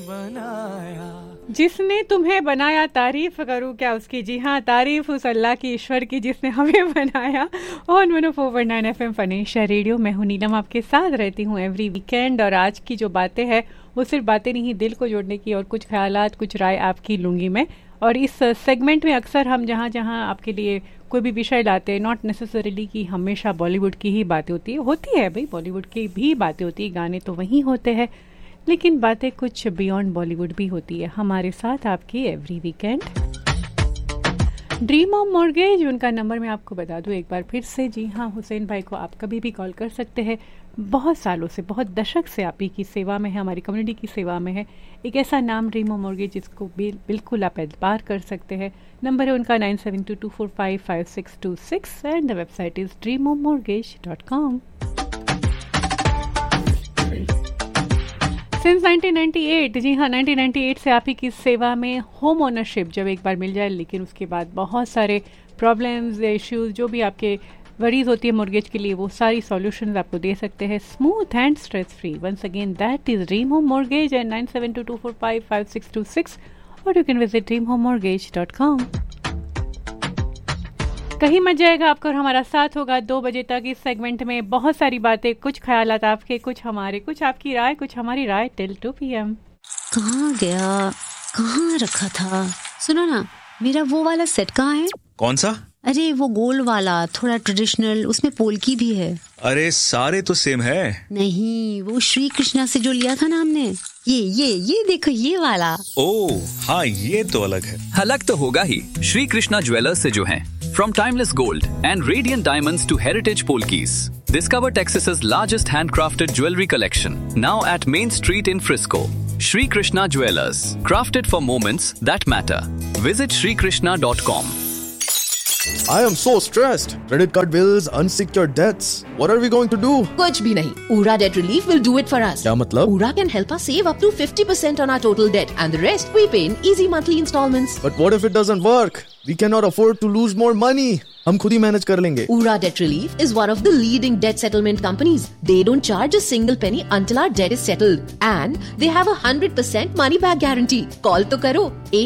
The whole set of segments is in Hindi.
जिसने तुम्हें बनाया तारीफ करूँ क्या उसकी। जी हाँ, तारीफ उस अल्लाह की, ईश्वर की जिसने हमें बनाया। ऑन 104.9 FM फनेशिया रेडियो, मैं हूँ नीलम, आपके साथ रहती हूँ एवरी वीकेंड। और आज की जो बातें हैं वो सिर्फ बातें नहीं, दिल को जोड़ने की और कुछ ख्यालात, कुछ राय आपकी लूँगी मैं। और इस सेगमेंट में अक्सर हम जहाँ जहाँ आपके लिए कोई भी विषय लाते हैं, नॉट नेसेसरीली कि हमेशा बॉलीवुड की ही बातें होती है भाई, बॉलीवुड की भी बातें होती है, गाने तो वहीं होते हैं, लेकिन बातें कुछ बियॉन्ड बॉलीवुड भी होती है। हमारे साथ आपकी every weekend dream of mortgage, उनका नंबर मैं आपको बता दूं एक बार फिर से। जी हाँ, हुसैन भाई को आप कभी भी कॉल कर सकते हैं। बहुत सालों से, बहुत दशक से आप ही की सेवा में है, हमारी कम्युनिटी की सेवा में है। एक ऐसा नाम ड्रीम ऑफ मॉर्गेज जिसको बिल्कुल आप एतबार कर सकते हैं। नंबर है उनका 9722455626 and the website is dreamofmortgage.com। Since 1998, जी हाँ 1998 से आप ही की सेवा में। होम ओनरशिप जब एक बार मिल जाए, लेकिन उसके बाद बहुत सारे प्रॉब्लम्स, इश्यूज, जो भी आपके वरीज होती है मॉर्गेज के लिए, वो सारी सॉल्यूशंस आपको दे सकते हैं smooth and stress free. Once again that is dream home mortgage and 9722455626 और यू कैन विजिट dreamhomemortgage.com। कहीं मत जाएगा आपको, और हमारा साथ होगा 2 बजे तक इस सेगमेंट में। बहुत सारी बातें, कुछ ख्यालात आपके, कुछ हमारे, कुछ आपकी राय, कुछ हमारी राय, टिल 2 PM। कहाँ गया, कहाँ रखा था? सुनो ना, मेरा वो वाला सेट कहाँ है? कौन सा? अरे वो गोल वाला, थोड़ा ट्रेडिशनल, उसमें पोल्की भी है। अरे सारे तो सेम है। नहीं, वो श्री कृष्णा से जो लिया था ना हमने, ये देखो, ये वाला। ओह हाँ, ये तो अलग है। अलग तो होगा ही, श्री कृष्णा ज्वेलर्स से जो हैं। From timeless gold and radiant diamonds to heritage polkis, discover Texas's largest handcrafted jewelry collection, now at Main Street in Frisco. Shri Krishna Jewelers, crafted for moments that matter. Visit shrikrishna.com. I am so stressed. Credit card bills, unsecured debts. What are we going to do? कुछ भी नहीं. Ura Debt Relief will do it for us. क्या मतलब? Ura can help us save up to 50% on our total debt, and the rest we pay in easy monthly installments. But what if it doesn't work? We cannot afford to lose more money. हम खुद ही मैनेज कर लेंगे. Ura Debt Relief is one of the leading debt settlement companies. They don't charge a single penny until our debt is settled, and they have a 100% money back guarantee. Call तो करो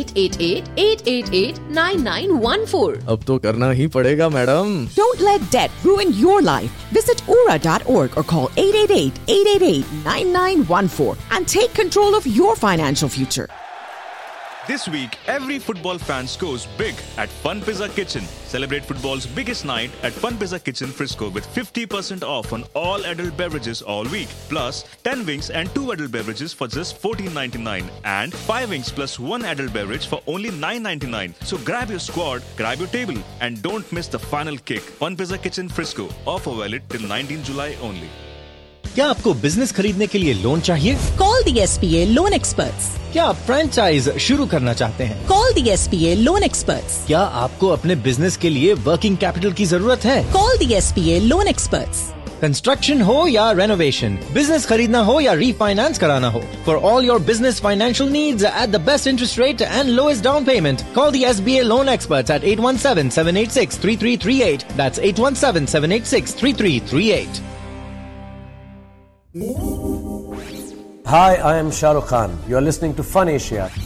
888-888-9914. अब तो करना ही पड़ेगा madam. Don't let debt ruin your life. Visit ura.org or call 888-888-9914 and take control of your financial future. This week, every football fan scores big at Fun Pizza Kitchen. Celebrate football's biggest night at Fun Pizza Kitchen Frisco with 50% off on all adult beverages all week. Plus, 10 wings and 2 adult beverages for just $14.99 and 5 wings plus 1 adult beverage for only $9.99. So grab your squad, grab your table and don't miss the final kick. Fun Pizza Kitchen Frisco. Offer valid till 19 July only. क्या आपको बिजनेस खरीदने के लिए लोन चाहिए? Call the SPA Loan Experts. क्या आप फ्रेंचाइज शुरू करना चाहते हैं? Call the SPA Loan Experts. क्या आपको अपने बिजनेस के लिए वर्किंग कैपिटल की जरूरत है? Call the SPA Loan Experts. Construction हो या रेनोवेशन, बिजनेस खरीदना हो या रीफाइनेंस कराना हो, for all your business financial needs at the best interest rate and lowest down payment, call the SBA loan experts eight 817-786-3338. That's 817-786-3338. Hi, I am Shah Rukh Khan. You are listening to Fun Asia.